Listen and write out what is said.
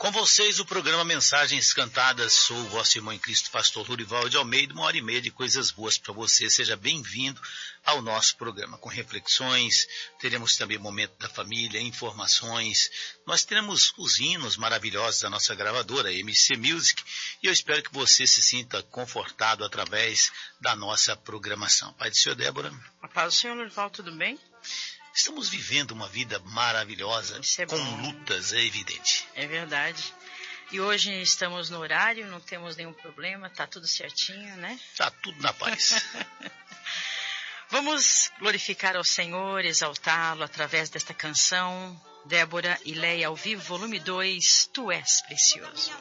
Com vocês, o programa Mensagens Cantadas. Sou o vosso irmão em Cristo, pastor Lurival de Almeida. 1h30 de coisas boas para você. Seja bem-vindo ao nosso programa. Com reflexões, teremos também o momento da família, informações. Nós teremos os hinos maravilhosos da nossa gravadora, MC Music. E eu espero que você se sinta confortado através da nossa programação. Pai do Senhor, Débora. A paz do Senhor, Lurival, tudo bem? Estamos vivendo uma vida maravilhosa, com lutas, é evidente. É verdade. E hoje estamos no horário, não temos nenhum problema, tá tudo certinho, né? Tá tudo na paz. Vamos glorificar ao Senhor, exaltá-lo através desta canção, Débora e Leia ao vivo, volume 2, Tu És Precioso.